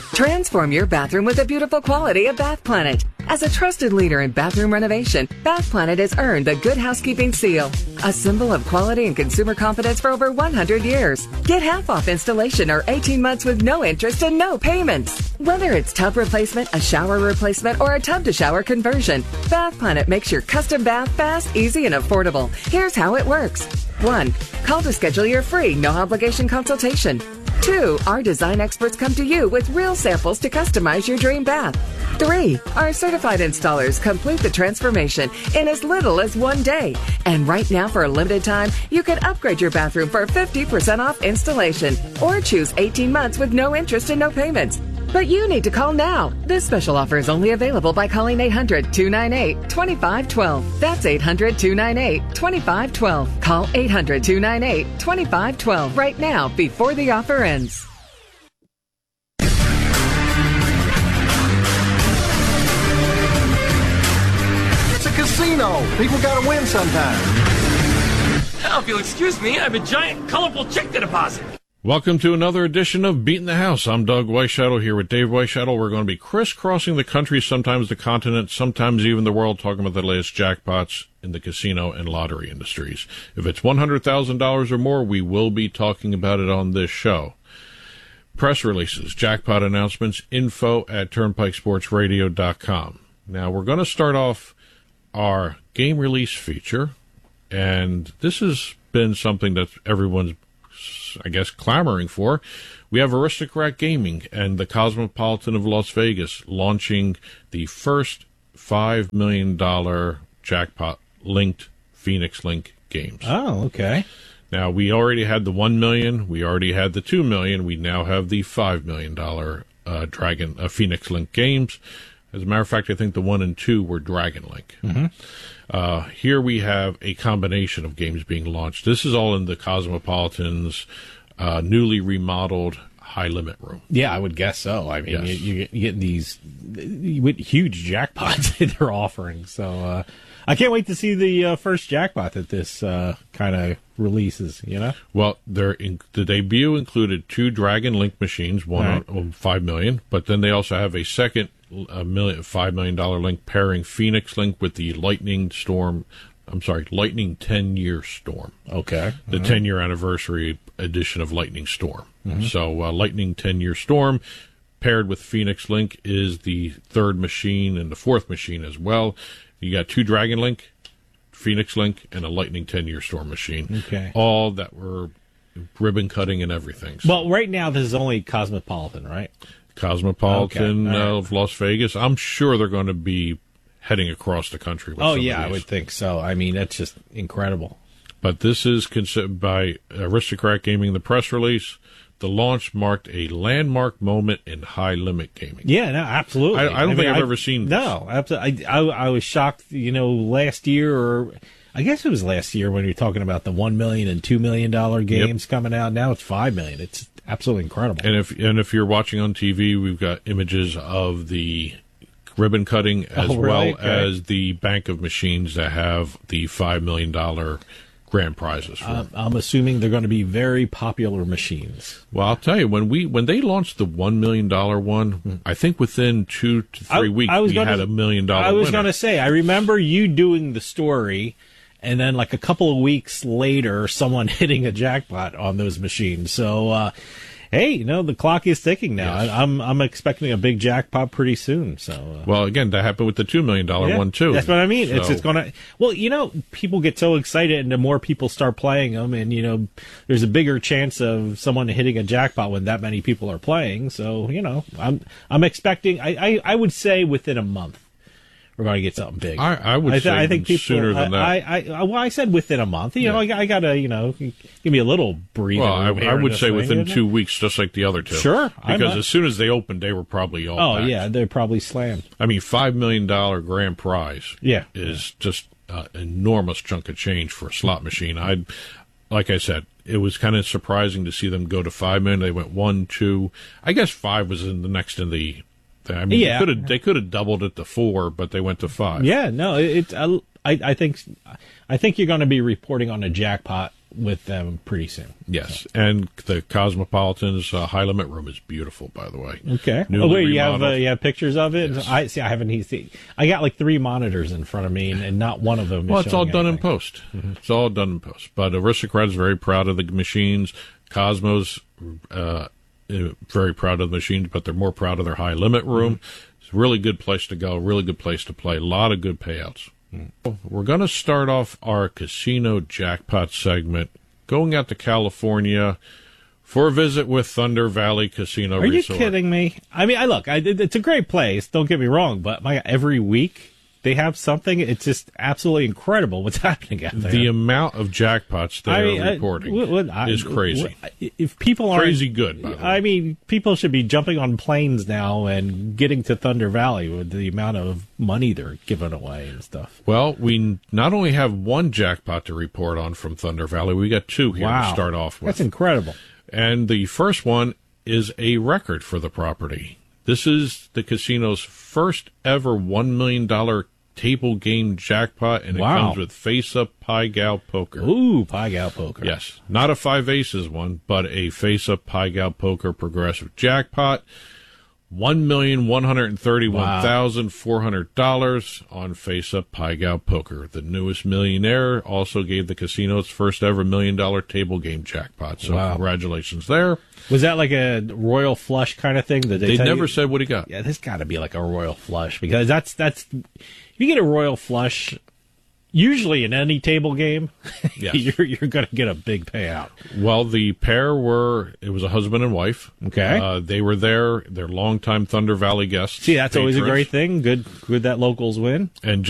Transform your bathroom with the beautiful quality of Bath Planet. As a trusted leader in bathroom renovation, Bath Planet has earned the Good Housekeeping seal, a symbol of quality and consumer confidence for over 100 years. Get half off installation or 18 months with no interest and no payments. Whether it's tub replacement, a shower replacement, or a tub-to-shower conversion, Bath Planet makes your custom bath fast, easy, and affordable. Here's how it works. 1. Call to schedule your free, no-obligation consultation. 2. Our design experts come to you with real samples to customize your dream bath. 3. Our certified installers complete the transformation in as little as 1 day. And right now, for a limited time, you can upgrade your bathroom for 50% off installation or choose 18 months with no interest and no payments. But you need to call now. This special offer is only available by calling 800-298-2512. That's 800-298-2512. Call 800-298-2512 right now before the offer ends. It's a casino. People gotta win sometime. Now, if you'll excuse me, I have a giant, colorful check to deposit. Welcome to another edition of Beating the House. I'm Doug Weishattle here with Dave Weishattle. We're going to be crisscrossing the country, sometimes the continent, sometimes even the world, talking about the latest jackpots in the casino and lottery industries. If it's $100,000 or more, we will be talking about it on this show. Press releases, jackpot announcements, info at turnpikesportsradio.com. Now, we're going to start off our game release feature, and this has been something that everyone's, I guess, clamoring for. We have Aristocrat Gaming and the Cosmopolitan of Las Vegas launching the first $5 million jackpot-linked Phoenix Link games. Oh, okay. Now, we already had the $1 million. We already had the $2 million. We now have the $5 million Phoenix Link games. As a matter of fact, I think the 1 and 2 were Dragon Link. Mm-hmm. Here we have a combination of games being launched. This is all in the Cosmopolitan's newly remodeled high limit room. Yeah, I would guess so. I mean, Yes. you get these huge jackpots that they're offering. So I can't wait to see the first jackpot that this kind of releases, you know? Well, the debut included 2 Dragon Link machines, one Right. on $5 million, but then they also have a second $5 million link pairing Phoenix Link with the Lightning 10-year Storm. Okay. The 10-year anniversary edition of Lightning Storm. So Lightning 10-year Storm paired with Phoenix Link is the third machine and the fourth machine as well. You got 2 Dragon Link, Phoenix Link, and a Lightning 10-year Storm machine. Okay. All that were ribbon cutting and everything. So Well, right now this is only Cosmopolitan, right? Cosmopolitan Okay, all right. of Las Vegas. I'm sure they're going to be heading across the country with Oh, some yeah, of I these. would think so. I mean, that's just incredible. But this is considered by Aristocrat Gaming, the press release. The launch marked a landmark moment in high limit gaming. Yeah, no, absolutely. I don't think I've ever seen this. No, absolutely. I was shocked, last year, or I guess it was last year when you were talking about the $1 million and $2 million games coming out. Now it's $5 million. It's absolutely incredible. And if you're watching on TV, we've got images of the ribbon cutting as Oh, really? well Okay. as the bank of machines that have the $5 million grand prizes for. I'm assuming they're going to be very popular machines. Well, I'll tell you, when they launched the $1 million one, I think within 2 to 3 weeks we had $1 million I was winner. going to say, I remember you doing the story, and then like a couple of weeks later, someone hitting a jackpot on those machines. So, hey, the clock is ticking now. Yes. I'm expecting a big jackpot pretty soon. So, Well, again, that happened with the $2 million one, too. That's what I mean. So, It's going to. Well, people get so excited, and the more people start playing them, and there's a bigger chance of someone hitting a jackpot when that many people are playing. So, I'm expecting. I would say within a month we're going to get something big. I would say I think people, sooner than that. I said within a month. I got to give me a little breathing. Well, room here I in would this say thing, within isn't it? 2 weeks, just like the other two. Sure, Because as soon as they opened, they were probably all Oh packed. yeah, they're probably slammed. I mean, $5 million grand prize Yeah. is just an enormous chunk of change for a slot machine. Like I said, it was kind of surprising to see them go to $5 million. They went 1, 2. I guess 5 was in the next in the. I mean, Yeah. they could have doubled it to 4, but they went to 5. Yeah, no, I think you're going to be reporting on a jackpot with them pretty soon. Yes, and the Cosmopolitan's high limit room is beautiful, by the way. Okay. Newly Wait, remodeled. you have pictures of it? Yes. I see. I haven't. I got like 3 monitors in front of me, and not one of them. Well, is it's all showing done in anything. post. It's all done in post. But Aristocrat's very proud of the machines. Cosmo's very proud of the machines, but they're more proud of their high limit room. It's a really good place to go, really good place to play. A lot of good payouts. We're going to start off our casino jackpot segment going out to California for a visit with Thunder Valley Casino Are you Resort. kidding me? I mean, it's a great place. Don't get me wrong, but every week they have something. It's just absolutely incredible what's happening out there. The amount of jackpots they're reporting is crazy. If people are Crazy good, by the way. I mean, people should be jumping on planes now and getting to Thunder Valley with the amount of money they're giving away and stuff. Well, we not only have one jackpot to report on from Thunder Valley, we got 2 here to start off with. That's incredible. And the first one is a record for the property. This is the casino's first ever $1 million table game jackpot, and it comes with face-up Pai Gow poker. Ooh, Pai Gow poker. Yes, not a 5 aces one, but a face-up Pai Gow poker progressive jackpot. $1,131,400 on face-up Pai Gow poker. The newest millionaire also gave the casino its first ever $1 million table game jackpot. So congratulations there. Was that like a royal flush kind of thing? That They tell never you? said what he got. Yeah, this got to be like a royal flush, because that's if you get a royal flush, usually in any table game, Yes. you're going to get a big payout. Well, the pair it was a husband and wife. Okay. They were there. They're longtime Thunder Valley guests. See, that's always a patrons. great thing. Good that locals win. And